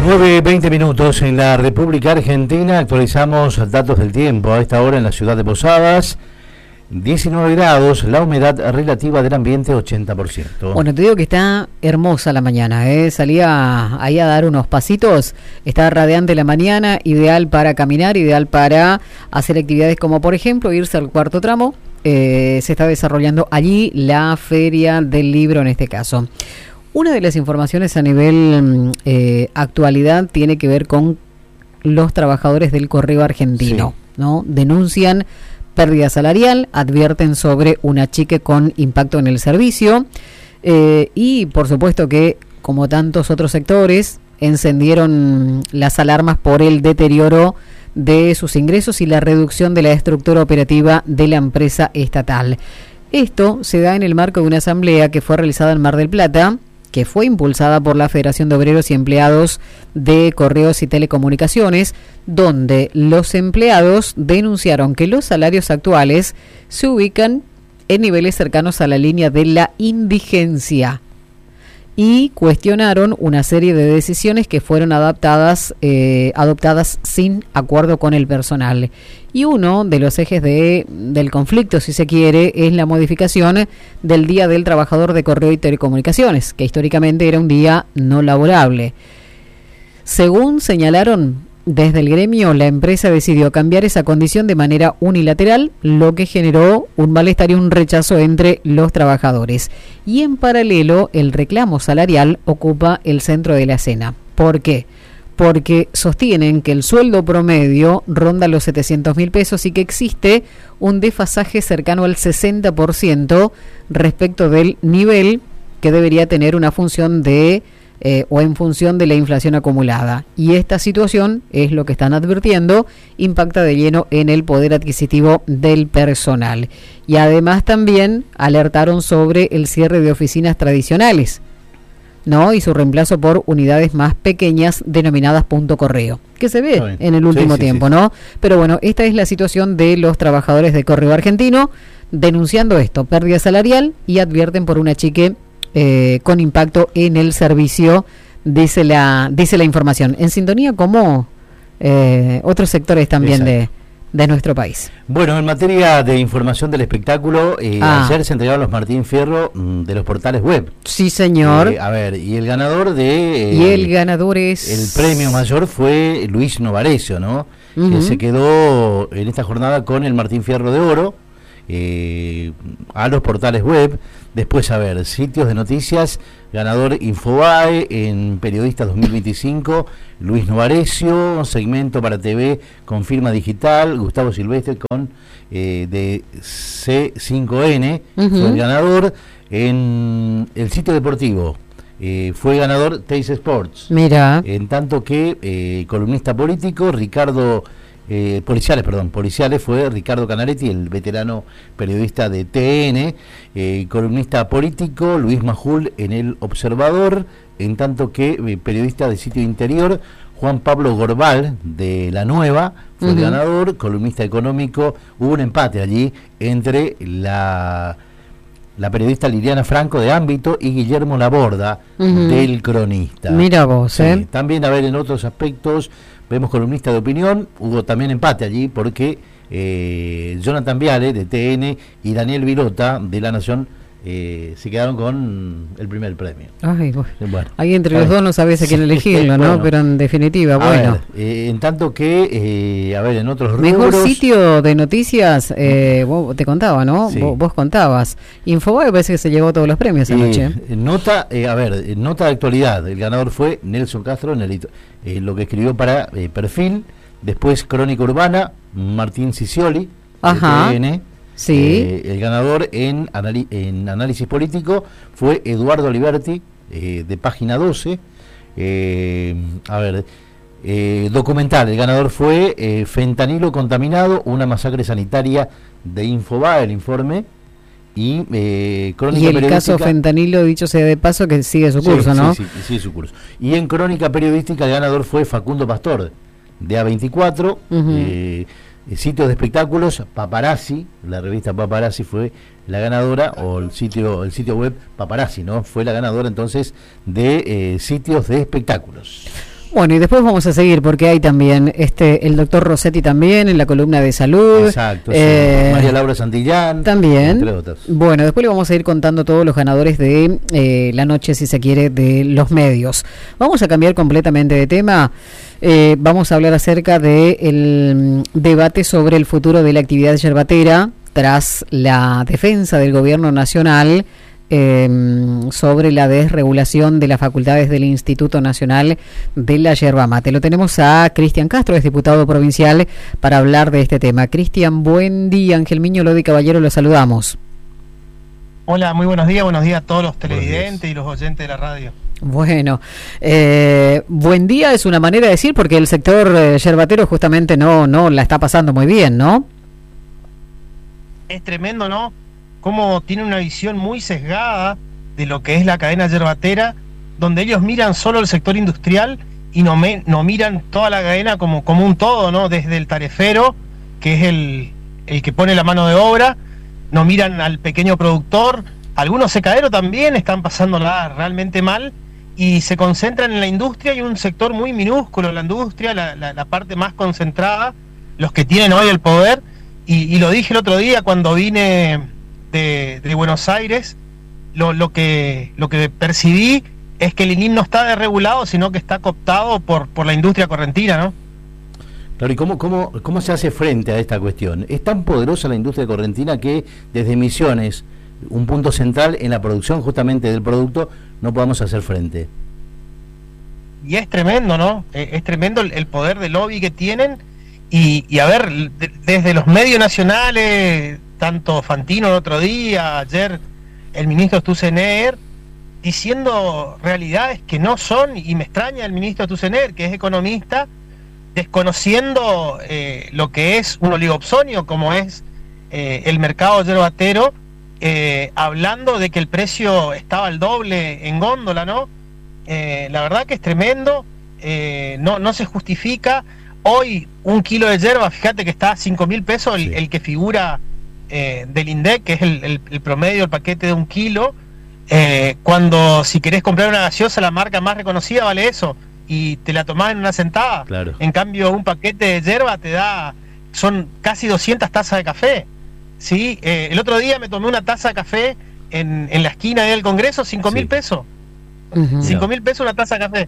9:20 en la República Argentina. Actualizamos datos del tiempo a esta hora en la ciudad de Posadas. 19 grados, la humedad relativa del ambiente 80%. Bueno, te digo que está hermosa la mañana, salía ahí a dar unos pasitos, está radiante la mañana, ideal para caminar, ideal para hacer actividades como por ejemplo irse al cuarto tramo. Se está desarrollando allí la Feria del Libro en este caso. Una de las informaciones a nivel actualidad tiene que ver con los trabajadores del Correo Argentino, sí, ¿no? Denuncian pérdida salarial, advierten sobre una chique con impacto en el servicio y por supuesto que, como tantos otros sectores, encendieron las alarmas por el deterioro de sus ingresos y la reducción de la estructura operativa de la empresa estatal. Esto se da en el marco de una asamblea que fue realizada en Mar del Plata, que fue impulsada por la Federación de Obreros y Empleados de Correos y Telecomunicaciones, donde los empleados denunciaron que los salarios actuales se ubican en niveles cercanos a la línea de la indigencia y cuestionaron una serie de decisiones que fueron adoptadas sin acuerdo con el personal. Y uno de los ejes del conflicto, si se quiere, es la modificación del Día del Trabajador de Correo y Telecomunicaciones, que históricamente era un día no laborable. Según señalaron desde el gremio, la empresa decidió cambiar esa condición de manera unilateral, lo que generó un malestar y un rechazo entre los trabajadores. Y en paralelo, el reclamo salarial ocupa el centro de la escena. ¿Por qué? Porque sostienen que el sueldo promedio ronda los 700.000 pesos y que existe un desfasaje cercano al 60% respecto del nivel que debería tener una función o en función de la inflación acumulada. Y esta situación, es lo que están advirtiendo, impacta de lleno en el poder adquisitivo del personal. Y además también alertaron sobre el cierre de oficinas tradicionales, ¿no? Y su reemplazo por unidades más pequeñas denominadas punto correo, que se ve en el último tiempo, ¿no? Pero bueno, esta es la situación de los trabajadores de Correo Argentino, denunciando esto, pérdida salarial, y advierten por una chique con impacto en el servicio, dice la información, en sintonía como otros sectores también de nuestro país. Bueno, en materia de información del espectáculo, ayer se entregaron los Martín Fierro de los portales web. Sí, señor. A ver, y el ganador el ganador es... El premio mayor fue Luis Novarecio, ¿no? Que se quedó en esta jornada con el Martín Fierro de Oro a los portales web. Después, a ver, sitios de noticias, ganador Infobae en Periodista 2025, Luis Novarecio, segmento para TV con firma digital, Gustavo Silvestre con de C5N, fue el ganador. En el sitio deportivo fue ganador Teis Sports. Mira. En tanto que columnista político, policiales fue Ricardo Canaretti, el veterano periodista de TN, columnista político Luis Majul en El Observador, en tanto que periodista de Sitio Interior, Juan Pablo Gorbal de La Nueva fue el ganador, columnista económico. Hubo un empate allí entre la periodista Liliana Franco de Ámbito y Guillermo Laborda del Cronista. Mira vos, sí, también, a ver, en otros aspectos vemos columnista de opinión, hubo también empate allí porque Jonathan Viale de TN y Daniel Vilota de La Nación se quedaron con el primer premio. Ay, bueno. Ahí entre los dos no sabés a quién elegirlo, ¿no? Bueno, pero en definitiva, bueno. En tanto que, en otros rubros... Mejor sitio de noticias, vos te contaba, ¿no? Sí. Vos contabas. Infobae parece que se llevó todos los premios anoche. Nota de actualidad. El ganador fue Nelson Castro en lo que escribió para Perfil. Después Crónica Urbana, Martín Cicioli, de TN. Sí. El ganador en análisis político fue Eduardo Liberti, de Página 12. Documental, el ganador fue Fentanilo Contaminado, una masacre sanitaria, de Infobae, el informe. Y Crónica el caso Fentanilo, dicho sea de paso, que sigue su curso, ¿no? Sí, sigue su curso. Y en Crónica Periodística el ganador fue Facundo Pastor, de A24. Sitios de espectáculos, Paparazzi, la revista Paparazzi fue la ganadora, o el sitio web Paparazzi, ¿no? Fue la ganadora entonces de sitios de espectáculos. Bueno, y después vamos a seguir porque hay también el doctor Rossetti también en la columna de salud. Exacto, sí. María Laura Santillán. También. Entre otros. Bueno, después le vamos a ir contando todos los ganadores de la noche, si se quiere, de los medios. Vamos a cambiar completamente de tema. Vamos a hablar acerca del debate sobre el futuro de la actividad yerbatera tras la defensa del gobierno nacional sobre la desregulación de las facultades del Instituto Nacional de la Yerba Mate. Lo tenemos a Cristian Castro, es diputado provincial, para hablar de este tema. Cristian, buen día. Ángel Miño Lodi Caballero, lo saludamos. Hola, muy buenos días a todos los televidentes y los oyentes de la radio. Bueno, buen día es una manera de decir porque el sector yerbatero justamente no la está pasando muy bien, ¿no? Es tremendo, ¿no? Cómo tiene una visión muy sesgada de lo que es la cadena yerbatera, donde ellos miran solo el sector industrial y no miran toda la cadena como un todo, ¿no? Desde el tarefero, que es el que pone la mano de obra, no miran al pequeño productor, algunos secaderos también están pasándola realmente mal y se concentran en la industria y un sector muy minúsculo, la industria, la parte más concentrada, los que tienen hoy el poder, y lo dije el otro día cuando vine de Buenos Aires, lo que percibí es que el INIM no está desregulado, sino que está cooptado por la industria correntina, ¿no? Claro, ¿y cómo se hace frente a esta cuestión? Es tan poderosa la industria correntina que desde Misiones, un punto central en la producción justamente del producto, no podamos hacer frente. Y es tremendo, ¿no? Es tremendo el poder de lobby que tienen y a ver, desde los medios nacionales, tanto Fantino el otro día, ayer el ministro Sturzenegger, diciendo realidades que no son, y me extraña el ministro Sturzenegger, que es economista, desconociendo lo que es un oligopsonio, como es el mercado yerbatero, hablando de que el precio estaba al doble en góndola, ¿no? La verdad que es tremendo, no se justifica. Hoy un kilo de yerba, fíjate que está a 5.000 pesos, el que figura del INDEC, que es el promedio, el paquete de un kilo, cuando si querés comprar una gaseosa, la marca más reconocida vale eso, y te la tomás en una sentada. Claro. En cambio, un paquete de yerba son casi 200 tazas de café, ¿sí? El otro día me tomé una taza de café en la esquina del Congreso, 5.000 pesos. 5.000 pesos una taza de café.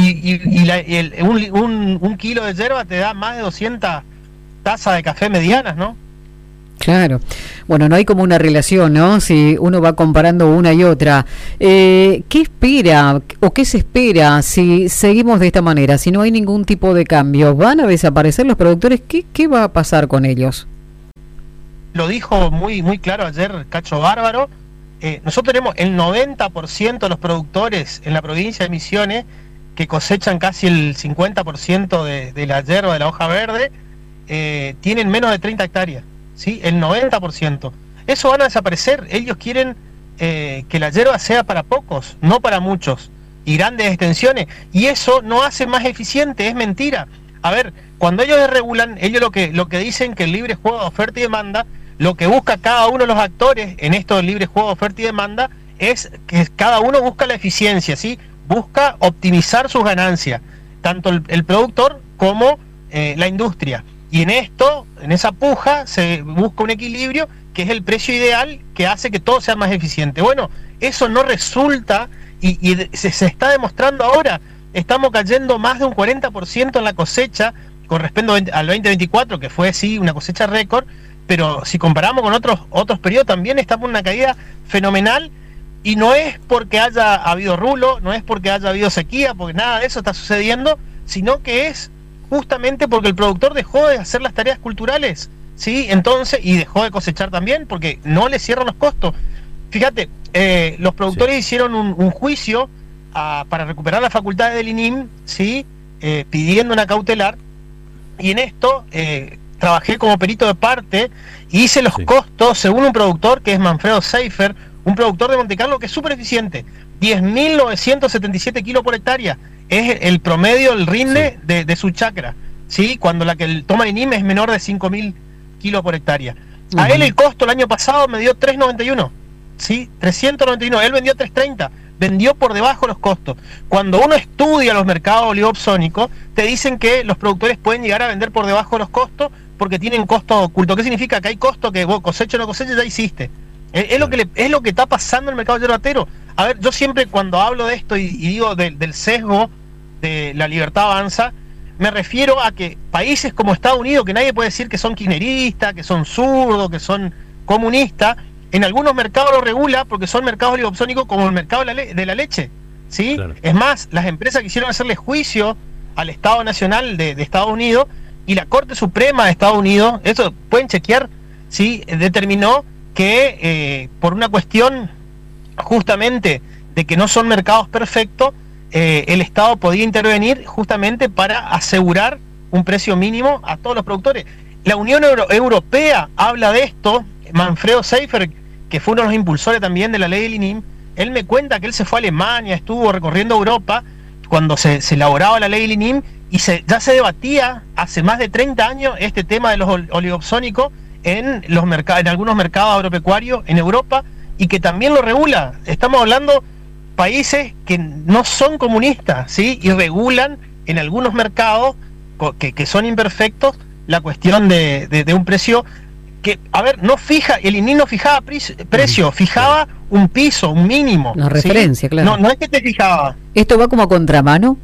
Un kilo de yerba te da más de 200 tazas de café medianas, ¿no? Claro. Bueno, no hay como una relación, ¿no? Si uno va comparando una y otra. ¿Qué espera o qué se espera si seguimos de esta manera? Si no hay ningún tipo de cambio, ¿van a desaparecer los productores? ¿Qué va a pasar con ellos? Lo dijo muy, muy claro ayer Cacho Bárbaro. Nosotros tenemos el 90% de los productores en la provincia de Misiones que cosechan casi el 50% de la yerba, de la hoja verde, tienen menos de 30 hectáreas, ¿sí? El 90%. Eso van a desaparecer. Ellos quieren que la yerba sea para pocos, no para muchos, y grandes extensiones. Y eso no hace más eficiente, es mentira. A ver, cuando ellos desregulan, ellos lo que dicen que el libre juego de oferta y demanda, lo que busca cada uno de los actores en esto del libre juego de oferta y demanda es que cada uno busca la eficiencia, ¿sí? Busca optimizar sus ganancias, tanto el productor como la industria. Y en esa puja, se busca un equilibrio que es el precio ideal que hace que todo sea más eficiente. Bueno, eso no resulta y se está demostrando ahora. Estamos cayendo más de un 40% en la cosecha con respecto al 2024, que fue sí una cosecha récord, pero si comparamos con otros periodos también estamos en una caída fenomenal. Y no es porque haya habido rulo, no es porque haya habido sequía, porque nada de eso está sucediendo, sino que es justamente porque el productor dejó de hacer las tareas culturales, ¿sí? Entonces, y dejó de cosechar también, porque no le cierran los costos. Fíjate, los productores hicieron un juicio para recuperar las facultades del INIM, ¿sí? Pidiendo una cautelar, y en esto trabajé como perito de parte, y hice los costos según un productor que es Manfredo Seifer, un productor de Montecarlo que es súper eficiente, 10.977 kilos por hectárea, es el promedio, el rinde de su chacra, ¿sí? Cuando la que toma el INIM es menor de 5.000 kilos por hectárea. A él el costo el año pasado me dio 391, ¿sí? 391, él vendió 330, vendió por debajo de los costos. Cuando uno estudia los mercados oligopsónicos, te dicen que los productores pueden llegar a vender por debajo de los costos porque tienen costo oculto. ¿Qué significa? Que hay costo que vos cosecha o no cosecha ya hiciste. Es lo que está pasando en el mercado yerbatero. A ver, yo siempre cuando hablo de esto y digo del sesgo de la libertad avanza, me refiero a que países como Estados Unidos, que nadie puede decir que son kirchneristas, que son zurdos, que son comunistas, en algunos mercados lo regula porque son mercados oligopsónicos como el mercado de la leche, ¿sí? Claro. Es más, las empresas quisieron hacerle juicio al Estado Nacional de Estados Unidos y la Corte Suprema de Estados Unidos, eso pueden chequear, ¿sí? Determinó que por una cuestión justamente de que no son mercados perfectos, el Estado podía intervenir justamente para asegurar un precio mínimo a todos los productores. La Unión Europea habla de esto. Manfredo Seifer, que fue uno de los impulsores también de la ley del INIM, él me cuenta que él se fue a Alemania, estuvo recorriendo Europa cuando se elaboraba la ley del INIM y ya se debatía hace más de 30 años este tema de los oligopsónicos en algunos mercados agropecuarios en Europa, y que también lo regula. Estamos hablando países que no son comunistas, ¿sí? Y regulan en algunos mercados que son imperfectos la cuestión de un precio que, a ver, no fija, el INIM no fijaba precio, fijaba un piso, un mínimo. Una referencia, ¿sí? Claro. No es que te fijaba. Esto va como a contramano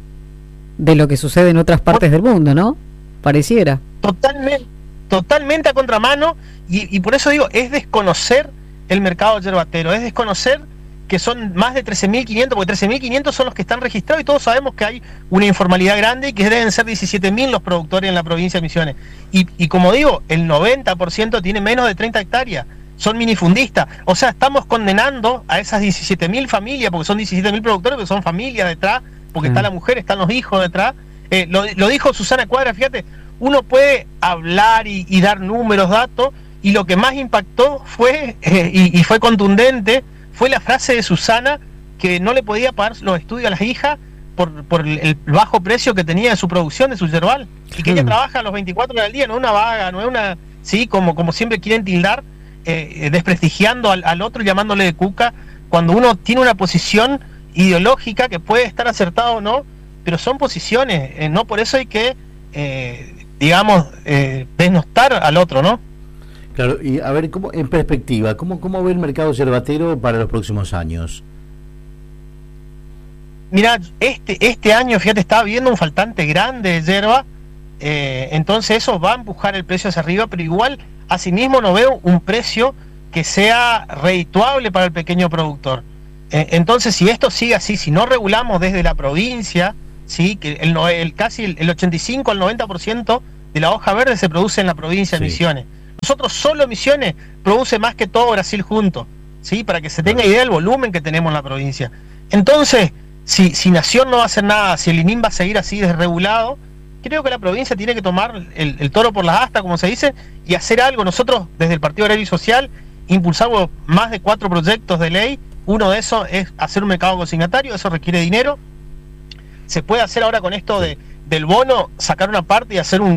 de lo que sucede en otras partes del mundo, ¿no? Pareciera. Totalmente a contramano, y por eso digo, es desconocer el mercado yerbatero, es desconocer que son más de 13.500, porque 13.500 son los que están registrados y todos sabemos que hay una informalidad grande y que deben ser 17.000 los productores en la provincia de Misiones. Y como digo, el 90% tiene menos de 30 hectáreas, son minifundistas. O sea, estamos condenando a esas 17.000 familias, porque son 17.000 productores, porque son familias detrás, porque está la mujer, están los hijos detrás. Lo dijo Susana Cuadra, fíjate, uno puede hablar y dar números, datos, y lo que más impactó fue, y fue contundente, fue la frase de Susana, que no le podía pagar los estudios a las hijas por el bajo precio que tenía de su producción, de su yerbal, y que ella trabaja los 24 horas al día, no es una vaga, no es una, sí, como siempre quieren tildar, desprestigiando al otro, llamándole de cuca, cuando uno tiene una posición ideológica que puede estar acertada o no, pero son posiciones, no por eso hay que, desnostar al otro, ¿no? Claro, y a ver, en perspectiva, ¿cómo ve el mercado yerbatero para los próximos años? Mirá, este año, fíjate, estaba viendo un faltante grande de yerba, entonces eso va a empujar el precio hacia arriba, pero igual, asimismo, no veo un precio que sea redituable para el pequeño productor. Entonces, si esto sigue así, si no regulamos desde la provincia, ¿sí? Que casi el 85 al 90% de la hoja verde se produce en la provincia de Misiones. Nosotros solo Misiones produce más que todo Brasil junto, ¿sí? Para que se tenga idea del volumen que tenemos en la provincia. Entonces, si Nación no va a hacer nada, si el INIM va a seguir así desregulado, creo que la provincia tiene que tomar el toro por las astas, como se dice, y hacer algo. Nosotros, desde el Partido Agrario y Social, impulsamos más de 4 proyectos de ley. Uno de esos es hacer un mercado consignatario, eso requiere dinero. Se puede hacer ahora con esto del bono, sacar una parte y hacer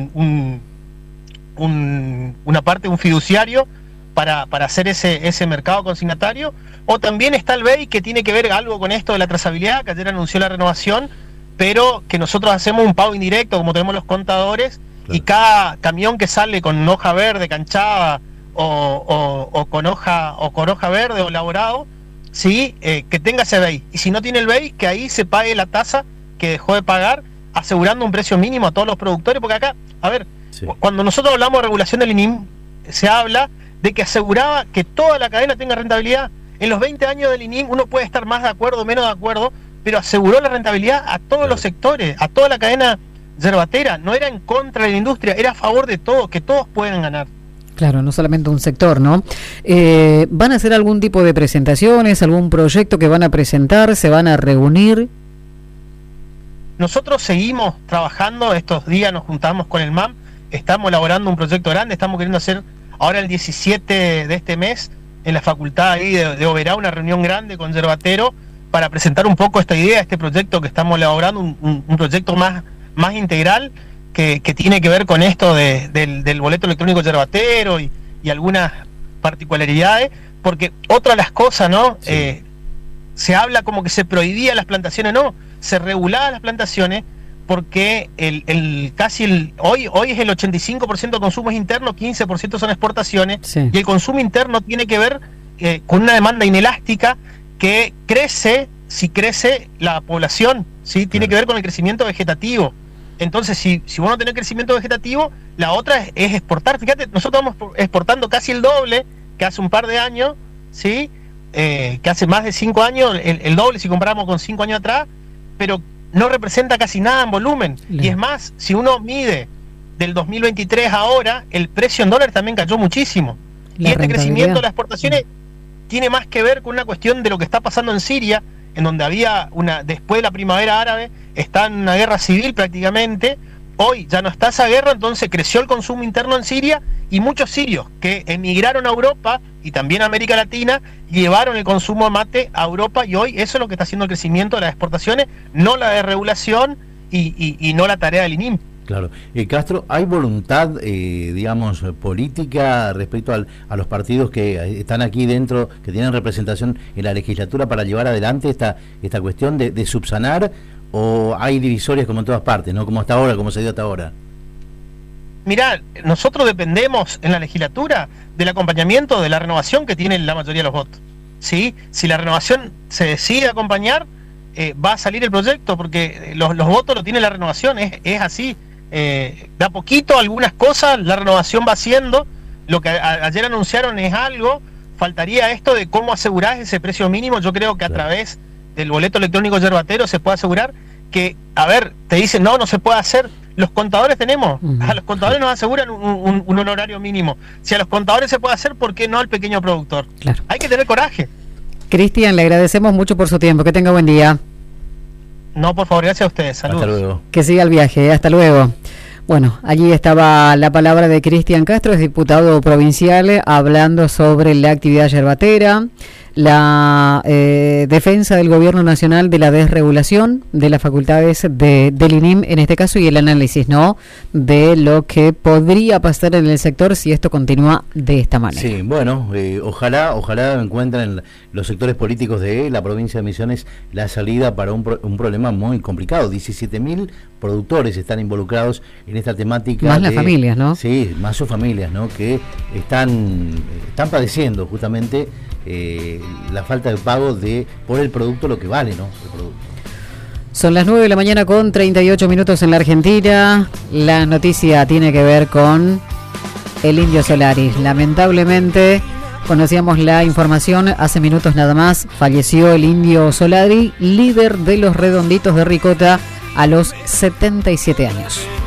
una parte, un fiduciario para hacer ese mercado consignatario. O también está el BEI, que tiene que ver algo con esto de la trazabilidad, que ayer anunció la renovación, pero que nosotros hacemos un pago indirecto, como tenemos los contadores, claro. Y cada camión que sale con hoja verde, canchada o con hoja verde o elaborado, ¿sí? Que tenga ese BEI. Y si no tiene el BEI, que ahí se pague la tasa que dejó de pagar, asegurando un precio mínimo a todos los productores, porque acá, a ver, cuando nosotros hablamos de regulación del INIM, se habla de que aseguraba que toda la cadena tenga rentabilidad. En los 20 años del INIM uno puede estar más de acuerdo o menos de acuerdo, pero aseguró la rentabilidad a todos los sectores, a toda la cadena yerbatera. No era en contra de la industria, era a favor de todos, que todos puedan ganar. Claro, no solamente un sector, ¿no? ¿Van a hacer algún tipo de presentaciones, algún proyecto que van a presentar, se van a reunir? Nosotros seguimos trabajando, estos días nos juntamos con el MAM, estamos elaborando un proyecto grande, estamos queriendo hacer ahora el 17 de este mes en la facultad ahí de Oberá una reunión grande con yerbatero para presentar un poco esta idea, este proyecto que estamos elaborando, un proyecto más integral que tiene que ver con esto del boleto electrónico yerbatero y algunas particularidades, porque otra de las cosas, ¿no? Sí. se habla como que se prohibía las plantaciones, no, se regulaban las plantaciones porque hoy es el 85% de consumo es interno, 15% son exportaciones, sí. Y el consumo interno tiene que ver con una demanda inelástica que crece si crece la población, ¿sí? Tiene que ver con el crecimiento vegetativo. Entonces, si vos no tenés crecimiento vegetativo, la otra es exportar. Fíjate, nosotros estamos exportando casi el doble que hace un par de años, ¿sí? Que hace más de 5 años, el doble si comparamos con 5 años atrás, pero no representa casi nada en volumen. No. Y es más, si uno mide del 2023 ahora, el precio en dólares también cayó muchísimo. Y este crecimiento de las exportaciones tiene más que ver con una cuestión de lo que está pasando en Siria, en donde había después de la primavera árabe, está en una guerra civil prácticamente. Hoy ya no está esa guerra, entonces creció el consumo interno en Siria y muchos sirios que emigraron a Europa y también a América Latina llevaron el consumo de mate a Europa, y hoy eso es lo que está haciendo el crecimiento de las exportaciones, no la desregulación y no la tarea del INIM. Claro. Castro, ¿hay voluntad, digamos, política respecto a los partidos que están aquí dentro, que tienen representación en la legislatura para llevar adelante esta cuestión de subsanar, o hay divisorias como en todas partes, ¿no? Como hasta ahora, como se dio hasta ahora? Mirá, nosotros dependemos en la legislatura del acompañamiento de la renovación que tiene la mayoría de los votos, ¿sí? Si la renovación se decide acompañar, va a salir el proyecto, porque los votos lo tiene la renovación, es así. De a poquito algunas cosas la renovación va haciendo. Lo que ayer anunciaron es algo, faltaría esto de cómo asegurar ese precio mínimo. Yo creo que a través del boleto electrónico yerbatero se puede asegurar que, a ver, te dicen no se puede hacer, los contadores tenemos, a los contadores nos aseguran un honorario mínimo. Si a los contadores se puede hacer, ¿por qué no al pequeño productor? Claro. Hay que tener coraje. Cristian, le agradecemos mucho por su tiempo, que tenga buen día. No, por favor, gracias a ustedes. Saludos. Hasta luego. Que siga el viaje, hasta luego. Bueno, allí estaba la palabra de Cristian Castro, es diputado provincial, hablando sobre la actividad yerbatera, la defensa del gobierno nacional de la desregulación de las facultades del INIM en este caso, y el análisis, ¿no?, de lo que podría pasar en el sector si esto continúa de esta manera. Sí, bueno, ojalá encuentren los sectores políticos de la provincia de Misiones la salida para un problema muy complicado. 17.000 productores están involucrados en esta temática. Más las familias, ¿no? Sí, más sus familias, ¿no?, que están padeciendo justamente la falta de pago por el producto, lo que vale, ¿no? El producto. Son las 9 de la mañana con 38 minutos en la Argentina. La noticia tiene que ver con el Indio Solari. Lamentablemente, conocíamos la información hace minutos nada más, falleció el Indio Solari, líder de los Redonditos de Ricota, a los 77 años.